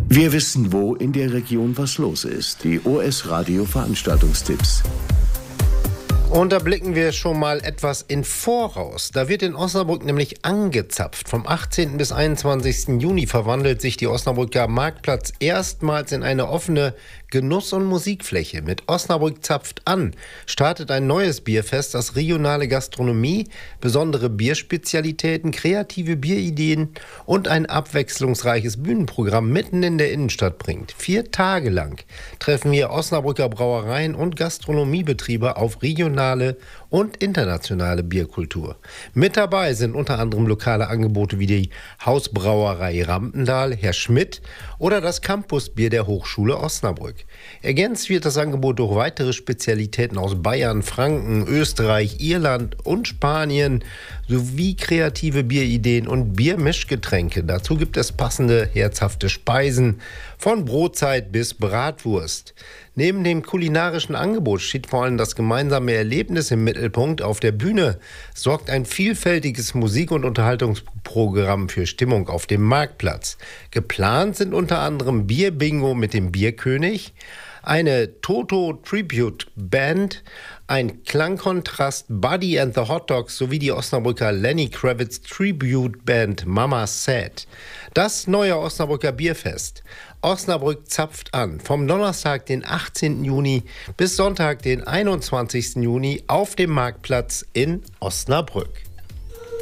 Wir wissen, wo in der Region was los ist. Die OS Radio Veranstaltungstipps. Und da blicken wir schon mal etwas in Voraus. Da wird in Osnabrück nämlich angezapft. Vom 18. bis 21. Juni verwandelt sich die Osnabrücker Marktplatz erstmals in eine offene Genuss- und Musikfläche. Mit Osnabrück zapft an startet ein neues Bierfest, das regionale Gastronomie, besondere Bierspezialitäten, kreative Bierideen und ein abwechslungsreiches Bühnenprogramm mitten in der Innenstadt bringt. 4 Tage lang treffen hier Osnabrücker Brauereien und Gastronomiebetriebe auf regionale und internationale Bierkultur. Mit dabei sind unter anderem lokale Angebote wie die Hausbrauerei Rampendahl, Herr Schmidt oder das Campusbier der Hochschule Osnabrück. Ergänzt wird das Angebot durch weitere Spezialitäten aus Bayern, Franken, Österreich, Irland und Spanien sowie kreative Bierideen und Biermischgetränke. Dazu gibt es passende, herzhafte Speisen von Brotzeit bis Bratwurst. Neben dem kulinarischen Angebot steht vor allem das gemeinsame Erlebnis im Mittelpunkt. Auf der Bühne sorgt ein vielfältiges Musik- und Unterhaltungsprogramm für Stimmung auf dem Marktplatz. Geplant sind unter anderem Bierbingo mit dem Bierkönig, eine Toto-Tribute-Band, ein Klangkontrast Buddy and the Hot Dogs sowie die Osnabrücker Lenny Kravitz Tribute-Band Mama Said. Das neue Osnabrücker Bierfest. Osnabrück zapft an. Vom Donnerstag, den 18. Juni bis Sonntag, den 21. Juni auf dem Marktplatz in Osnabrück.